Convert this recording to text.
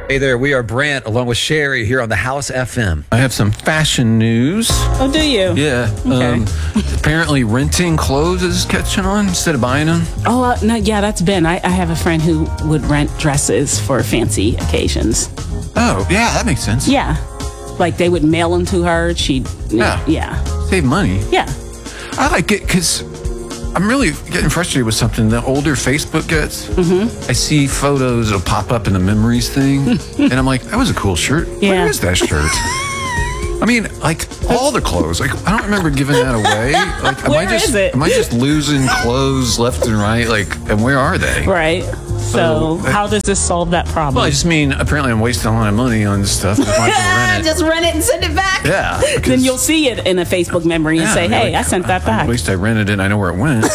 Hey there, we are Brant along with Sherry here on the House FM. I have some fashion news. Oh, do you? Yeah. Okay. Apparently renting clothes is catching on instead of buying them. Oh, no, yeah, that's Ben. I have a friend who would rent dresses for fancy occasions. Oh, yeah, that makes sense. Yeah. Like they would mail them to her. She'd, Yeah. Save money. Yeah. I like it because I'm really getting frustrated with something. The older Facebook gets, I see photos, it'll pop up in the memories thing, and I'm like, that was a cool shirt. Yeah. Where is that shirt? I mean, like, all the clothes. Like, I don't remember giving that away. Like, am I just losing clothes left and right? Like, and where are they? Right. So how does this solve that problem? Well, I just mean, apparently I'm wasting a lot of money on this stuff. Just rent it and send it back. Yeah. Then you'll see it in a Facebook memory and say, hey, I sent that back. At least I rented it and I know where it went.